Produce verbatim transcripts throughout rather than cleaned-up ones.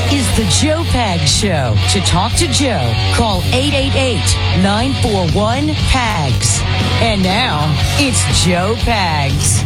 is the Joe Pags Show. To talk to Joe, call eight eight eight, nine four one, P A G S. And now, it's Joe Pags.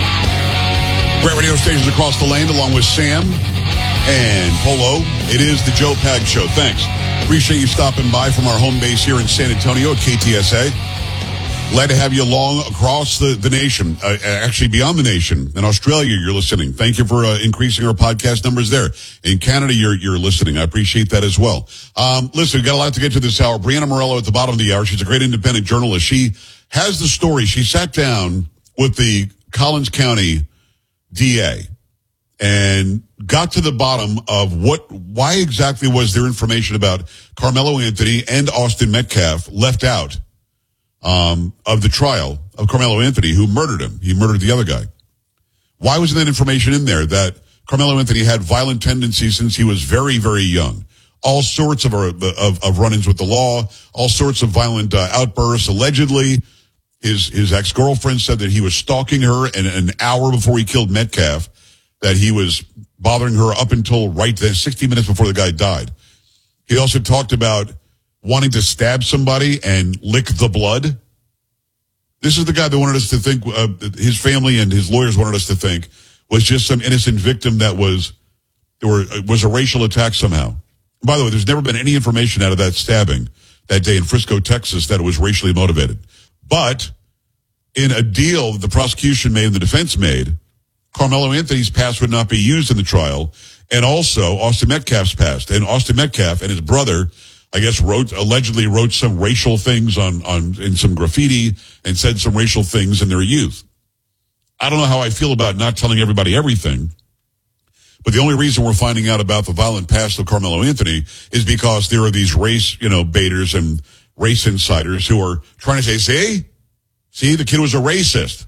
Great radio stations across the land, along with Sam and Polo. It is the Joe Pags Show. Thanks. Appreciate you stopping by from our home base here in San Antonio at K T S A. Glad to have you along across the, the nation, uh, actually beyond the nation. In Australia, you're listening. Thank you for uh, increasing our podcast numbers there. In Canada, you're you're listening. I appreciate that as well. Um, listen, we've got a lot to get to this hour. Brianna Morello at the bottom of the hour. She's a great independent journalist. She has the story. She sat down with the Collins County D A and got to the bottom of what, why exactly was their information about Carmelo Anthony and Austin Metcalf left out um, of the trial of Carmelo Anthony, who murdered him. He murdered the other guy. Why wasn't that information in there that Carmelo Anthony had violent tendencies since he was very, very young? All sorts of, of, of run-ins with the law, all sorts of violent uh, outbursts, allegedly. His his ex-girlfriend said that he was stalking her, and an hour before he killed Metcalf, that he was bothering her up until right then, sixty minutes before the guy died. He also talked about wanting to stab somebody and lick the blood. This is the guy that wanted us to think, uh, his family and his lawyers wanted us to think, was just some innocent victim that was, or was a racial attack somehow. By the way, there's never been any information out of that stabbing that day in Frisco, Texas, that it was racially motivated. But in a deal that the prosecution made and the defense made, Carmelo Anthony's past would not be used in the trial, and also Austin Metcalf's past. And Austin Metcalf and his brother, I guess, wrote allegedly wrote some racial things on, on in some graffiti and said some racial things in their youth. I don't know how I feel about not telling everybody everything, but the only reason we're finding out about the violent past of Carmelo Anthony is because there are these race, you know, baiters and race insiders who are trying to say, see, see, the kid was a racist.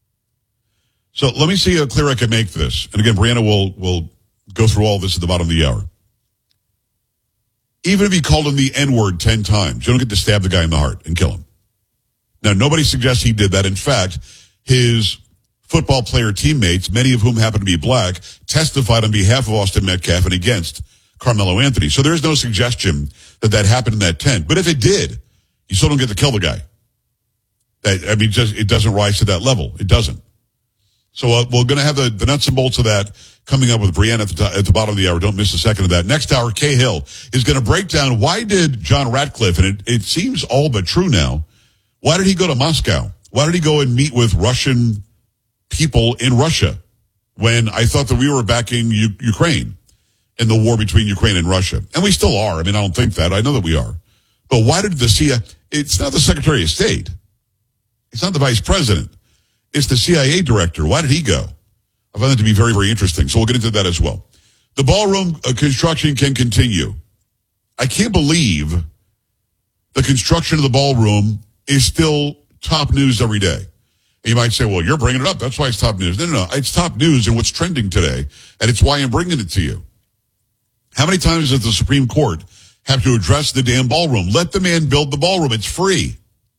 So let me see how clear I can make this. And again, Brianna will, will go through all this at the bottom of the hour. Even if he called him the N-word ten times, you don't get to stab the guy in the heart and kill him. Now, nobody suggests he did that. In fact, his football player teammates, many of whom happen to be black, testified on behalf of Austin Metcalf and against Carmelo Anthony. So there's no suggestion that that happened in that tent. But if it did, you still don't get to kill the guy. That, I mean, just it doesn't rise to that level. It doesn't. So uh, we're going to have the, the nuts and bolts of that coming up with Brianna at the, at the bottom of the hour. Don't miss a second of that. Next hour, Kay Hill is going to break down why did John Ratcliffe, and it, it seems all but true now, why did he go to Moscow? Why did he go and meet with Russian people in Russia when I thought that we were backing U- Ukraine in the war between Ukraine and Russia? And we still are. I mean, I don't think that. I know that we are. But why did the C I A, it's not the Secretary of State. It's not the Vice President. It's the C I A director. Why did he go? I find that to be very, very interesting. So we'll get into that as well. The ballroom uh, construction can continue. I can't believe the construction of the ballroom is still top news every day. And you might say, well, you're bringing it up. That's why it's top news. No, no, no. It's top news and what's trending today. And it's why I'm bringing it to you. How many times does the Supreme Court have to address the damn ballroom? Let the man build the ballroom. It's free.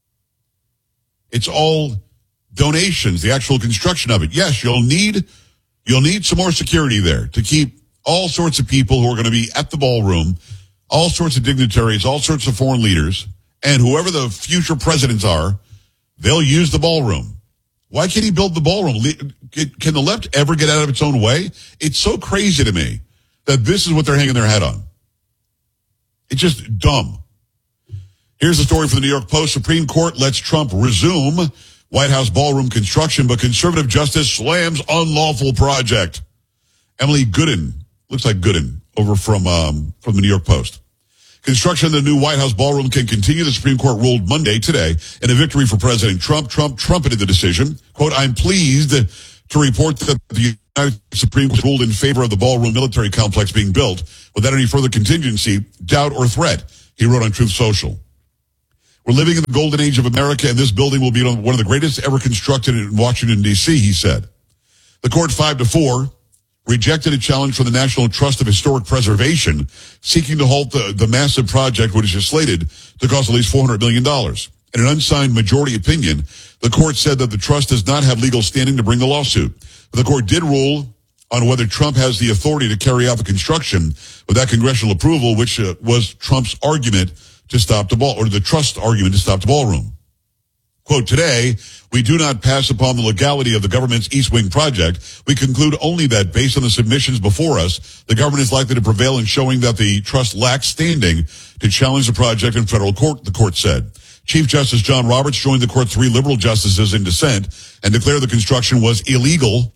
It's all donations, the actual construction of it. Yes, you'll need you'll need some more security there to keep all sorts of people who are going to be at the ballroom, all sorts of dignitaries, all sorts of foreign leaders, and whoever the future presidents are, they'll use the ballroom. Why can't he build the ballroom? Can the left ever get out of its own way? It's so crazy to me that this is what they're hanging their hat on. It's just dumb. Here's the story from the New York Post. Supreme Court lets Trump resume White House ballroom construction, but conservative justice slams unlawful project. Emily Gooden, looks like Gooden, over from um, from the New York Post. Construction of the new White House ballroom can continue. The Supreme Court ruled Monday, today, in a victory for President Trump. Trump trumpeted the decision. Quote, I'm pleased to report that the United Supreme Court ruled in favor of the ballroom military complex being built without any further contingency, doubt, or threat, he wrote on Truth Social. We're living in the golden age of America, and this building will be one of the greatest ever constructed in Washington, D C, he said. The court, five to four, rejected a challenge from the National Trust of Historic Preservation, seeking to halt the, the massive project, which is slated to cost at least four hundred million dollars. In an unsigned majority opinion, the court said that the trust does not have legal standing to bring the lawsuit. But the court did rule on whether Trump has the authority to carry out the construction without congressional approval, which uh, was Trump's argument to stop the ball, or the trust argument to stop the ballroom. Quote, today, we do not pass upon the legality of the government's East Wing project. We conclude only that based on the submissions before us, the government is likely to prevail in showing that the trust lacks standing to challenge the project in federal court, the court said. Chief Justice John Roberts joined the court three liberal justices in dissent and declared the construction was illegal.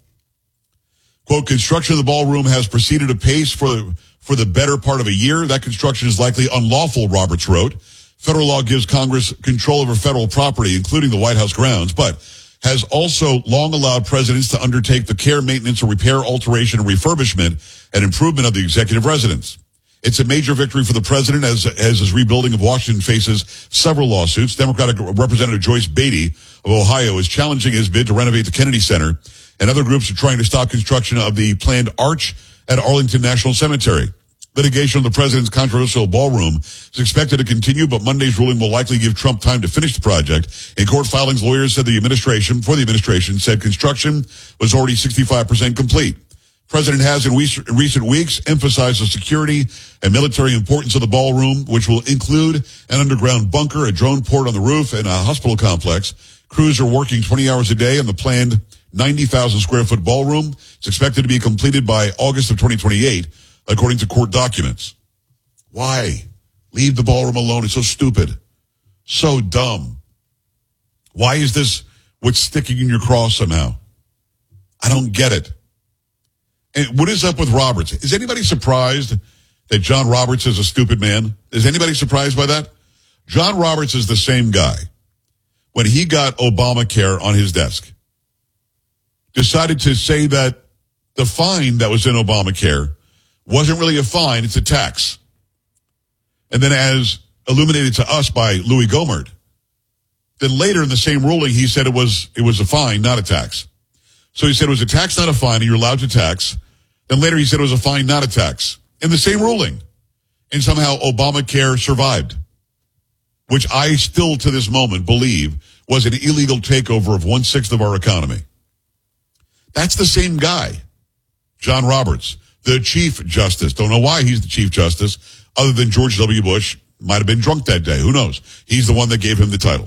Quote, construction of the ballroom has proceeded apace for, for the better part of a year. That construction is likely unlawful, Roberts wrote. Federal law gives Congress control over federal property, including the White House grounds, but has also long allowed presidents to undertake the care, maintenance, or repair, alteration, and refurbishment and improvement of the executive residence. It's a major victory for the president as, as his rebuilding of Washington faces several lawsuits. Democratic Representative Joyce Beatty of Ohio is challenging his bid to renovate the Kennedy Center, and other groups are trying to stop construction of the planned arch at Arlington National Cemetery. Litigation on the president's controversial ballroom is expected to continue, but Monday's ruling will likely give Trump time to finish the project. In court filings, lawyers said the administration, for the administration, said construction was already sixty-five percent complete. The president has in recent weeks emphasized the security and military importance of the ballroom, which will include an underground bunker, a drone port on the roof, and a hospital complex. Crews are working twenty hours a day on the planned ninety thousand square foot ballroom. It's expected to be completed by August of twenty twenty-eight. According to court documents. Why? Leave the ballroom alone. It's so stupid. So dumb. Why is this what's sticking in your craw somehow? I don't get it. And what is up with Roberts? Is anybody surprised that John Roberts is a stupid man? Is anybody surprised by that? John Roberts is the same guy. When he got Obamacare on his desk, decided to say that the fine that was in Obamacare wasn't really a fine, it's a tax. And then as illuminated to us by Louis Gohmert, then later in the same ruling, he said it was it was a fine, not a tax. So he said it was a tax, not a fine, and you're allowed to tax. Then later he said it was a fine, not a tax, in the same ruling. And somehow Obamacare survived, which I still to this moment believe was an illegal takeover of one-sixth of our economy. That's the same guy, John Roberts. The Chief Justice. Don't know why he's the Chief Justice, other than George W. Bush might have been drunk that day. Who knows? He's the one that gave him the title.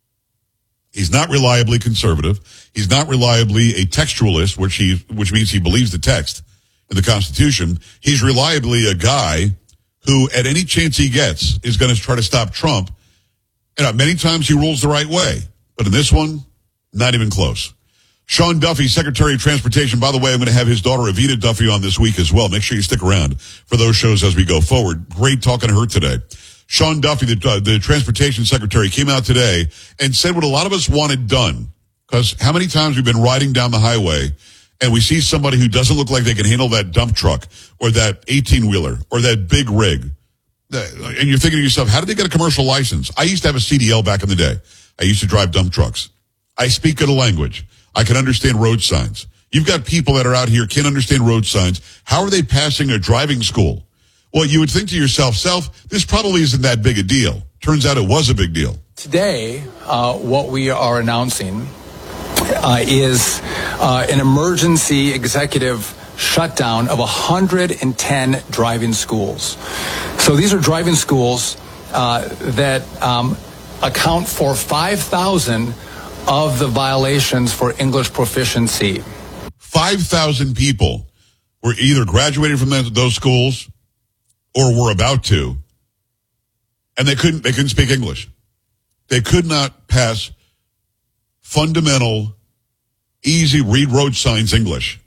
He's not reliably conservative. He's not reliably a textualist, which he, which means he believes the text in the Constitution. He's reliably a guy who, at any chance he gets, is going to try to stop Trump. And many times he rules the right way. But in this one, not even close. Sean Duffy, Secretary of Transportation. By the way, I'm going to have his daughter, Evita Duffy, on this week as well. Make sure you stick around for those shows as we go forward. Great talking to her today. Sean Duffy, the, uh, the Transportation Secretary, came out today and said what a lot of us wanted done. Because how many times we've been riding down the highway and we see somebody who doesn't look like they can handle that dump truck or that eighteen-wheeler or that big rig. And you're thinking to yourself, how did they get a commercial license? I used to have a C D L back in the day. I used to drive dump trucks. I speak the language. I can understand road signs. You've got people that are out here, can't understand road signs. How are they passing a driving school? Well, you would think to yourself, self, this probably isn't that big a deal. Turns out it was a big deal. Today, uh, what we are announcing uh, is uh, an emergency executive shutdown of one hundred ten driving schools. So these are driving schools uh, that um, account for five thousand of the violations for English proficiency. five thousand people were either graduated from those schools or were about to, and they couldn't, they couldn't speak English. They could not pass fundamental, easy read road signs English.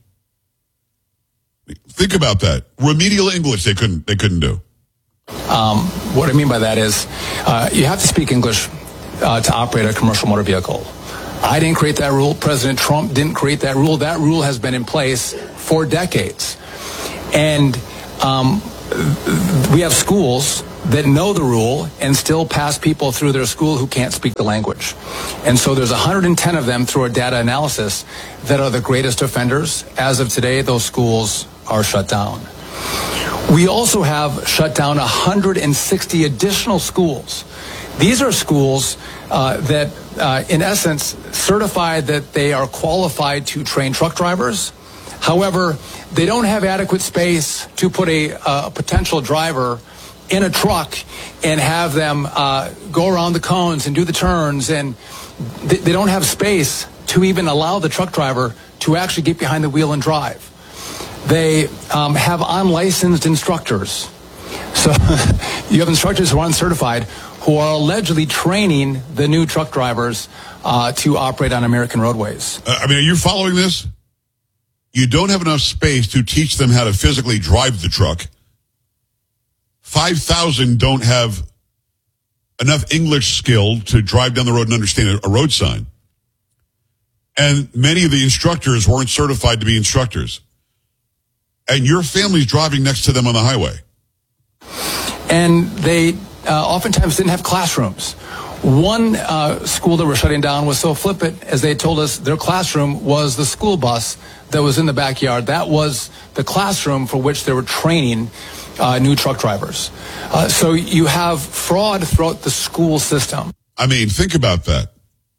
Think about that. Remedial English they couldn't, they couldn't do. Um, what I mean by that is uh, you have to speak English uh, to operate a commercial motor vehicle. I didn't create that rule. President Trump didn't create that rule. That rule has been in place for decades. And um, we have schools that know the rule and still pass people through their school who can't speak the language. And so there's one hundred ten of them through our data analysis that are the greatest offenders. As of today, those schools are shut down. We also have shut down one hundred sixty additional schools. These are schools uh, that, uh, in essence, certify that they are qualified to train truck drivers, However, they don't have adequate space to put a, a potential driver in a truck and have them uh, go around the cones and do the turns, and they, they don't have space to even allow the truck driver to actually get behind the wheel and drive. They um, have unlicensed instructors. So you have instructors who are uncertified who are allegedly training the new truck drivers uh, to operate on American roadways. Uh, I mean, are you following this? You don't have enough space to teach them how to physically drive the truck. five thousand don't have enough English skill to drive down the road and understand a, a road sign. And many of the instructors weren't certified to be instructors. And your family's driving next to them on the highway. And they uh, oftentimes didn't have classrooms. One uh, school that we're shutting down was so flippant, as they told us their classroom was the school bus that was in the backyard. That was the classroom for which they were training uh, new truck drivers. Uh, so you have fraud throughout the school system. I mean, think about that.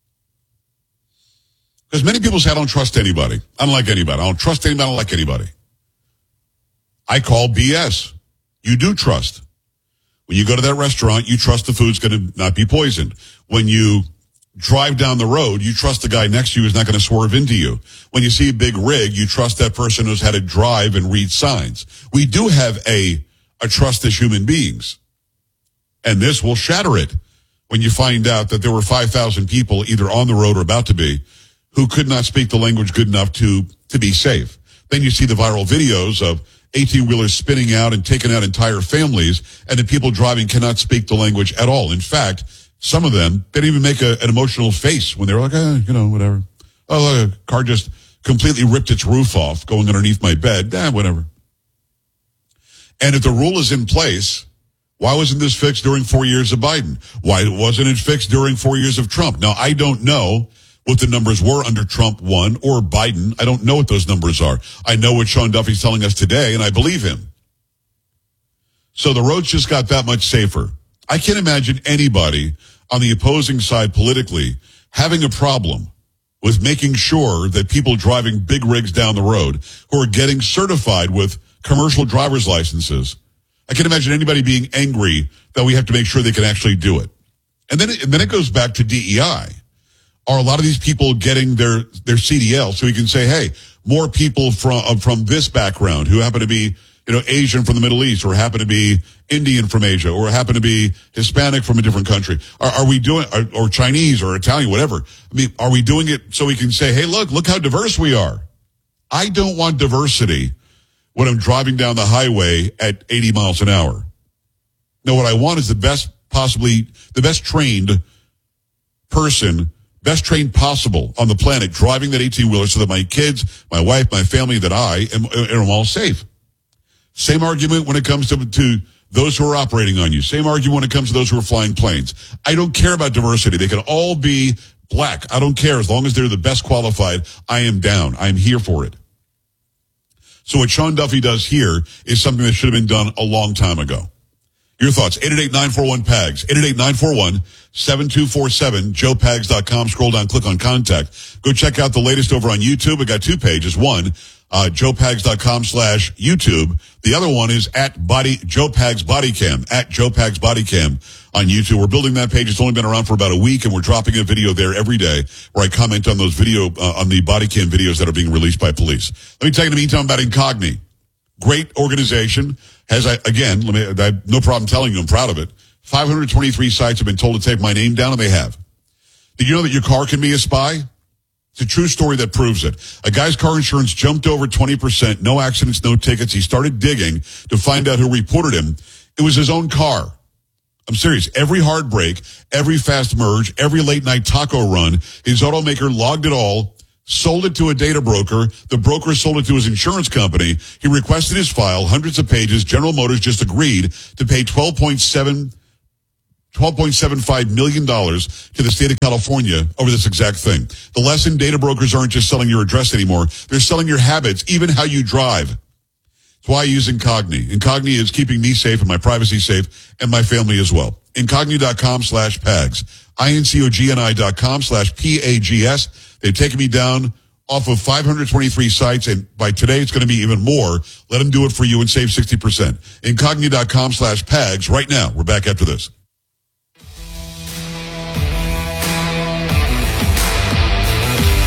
Because many people say, I don't trust anybody. I don't like anybody. I don't trust anybody. I don't like anybody. I call B S. You do trust. When you go to that restaurant, you trust the food's going to not be poisoned. When you drive down the road, you trust the guy next to you is not going to swerve into you. When you see a big rig, you trust that person knows how to drive and read signs. We do have a, a trust as human beings. And this will shatter it when you find out that there were five thousand people either on the road or about to be who could not speak the language good enough to, to be safe. Then you see the viral videos of eighteen-wheelers spinning out and taking out entire families, and the people driving cannot speak the language at all. In fact, some of them didn't even make a, an emotional face when they were like, eh, you know, whatever. Oh, look, a car just completely ripped its roof off going underneath my bed. Eh, whatever. And if the rule is in place, why wasn't this fixed during four years of Biden? Why wasn't it fixed during four years of Trump? Now, I don't know what the numbers were under Trump one or Biden. I don't know what those numbers are. I know what Sean Duffy's telling us today, and I believe him. So the roads just got that much safer. I can't imagine anybody on the opposing side politically having a problem with making sure that people driving big rigs down the road who are getting certified with commercial driver's licenses, I can't imagine anybody being angry that we have to make sure they can actually do it. And then it, and then it goes back to D E I. Are a lot of these people getting their, their C D L so we can say, hey, more people from, from this background who happen to be, you know, Asian from the Middle East, or happen to be Indian from Asia, or happen to be Hispanic from a different country? Are, are we doing, or, or Chinese or Italian, whatever? I mean, are we doing it so we can say, hey, look, look how diverse we are? I don't want diversity when I'm driving down the highway at eighty miles an hour. No, what I want is the best possibly, the best trained person, best trained possible on the planet, driving that eighteen-wheeler so that my kids, my wife, my family, that I am, am all safe. Same argument when it comes to, to those who are operating on you. Same argument when it comes to those who are flying planes. I don't care about diversity. They can all be black. I don't care. As long as they're the best qualified, I am down. I am here for it. So what Sean Duffy does here is something that should have been done a long time ago. Your thoughts, eight eight eight, nine four one, P A G S, eight eight eight, nine four one, seven two four seven, joe pags dot com. Scroll down, click on contact. Go check out the latest over on YouTube. We got two pages. One, uh, joe pags dot com slash YouTube. The other one is at body, Joe Pags Body Cam, at Joe Pags Body Cam on YouTube. We're building that page. It's only been around for about a week, and we're dropping a video there every day where I comment on those video, uh, on the body cam videos that are being released by police. Let me tell you in the meantime about Incogni. Great organization. Has, I, again, let me, I have no problem telling you, I'm proud of it. five hundred twenty-three sites have been told to take my name down, and they have. Did you know that your car can be a spy? It's a true story that proves it. A guy's car insurance jumped over twenty percent, no accidents, no tickets. He started digging to find out who reported him. It was his own car. I'm serious. Every hard break, every fast merge, every late night taco run, his automaker logged it all, sold it to a data broker. The broker sold it to his insurance company. He requested his file, hundreds of pages. General Motors just agreed to pay twelve point seven twelve point seven five million dollars to the state of California over this exact thing. The lesson, data brokers aren't just selling your address anymore. They're selling your habits, even how you drive. That's why I use Incogni. Incogni is keeping me safe and my privacy safe, and my family as well. Incogni.com slash PAGS. I-N-C-O-G-N-I dot com slash P A G S. They've taken me down off of five hundred twenty-three sites, and by today it's going to be even more. Let them do it for you and save sixty percent. Incogni.com slash PAGS right now. We're back after this.